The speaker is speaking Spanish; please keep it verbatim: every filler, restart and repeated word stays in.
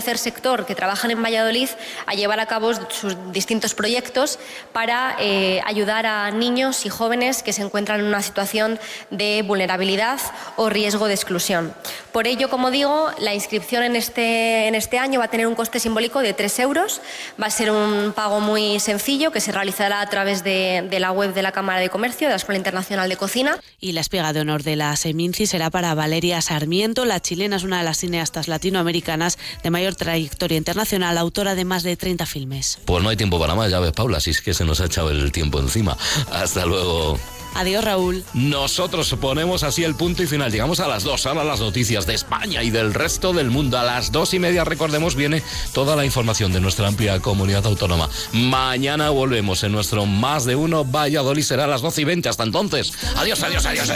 tercer sector que trabajan en Valladolid a llevar a cabo sus distintos proyectos para eh, ayudar a niños y jóvenes que se encuentran en una situación de vulnerabilidad o riesgo de exclusión. Por ello, como digo, la inscripción en este, en este año va a tener un coste simbólico de tres euros. Va a ser un pago muy sencillo que se realizará a través de, de la web de la Cámara de Comercio, de la Escuela Internacional de Cocina. Y la espiga de honor de la Seminci será para Valeria Sarmiento. La chilena es una de las cineastas latinoamericanas de mayor trayectoria internacional, autora de más de treinta filmes. Pues no hay tiempo para más, ya ves, Paula, si es que se nos ha echado el tiempo encima. Hasta luego. Adiós, Raúl. Nosotros ponemos así el punto y final. Llegamos a las dos, ahora las noticias de España y del resto del mundo. A las dos y media, recordemos, viene toda la información de nuestra amplia comunidad autónoma. Mañana volvemos en nuestro Más de Uno Valladolid. Será a las doce y veinte. Hasta entonces. Adiós, adiós, adiós. adiós.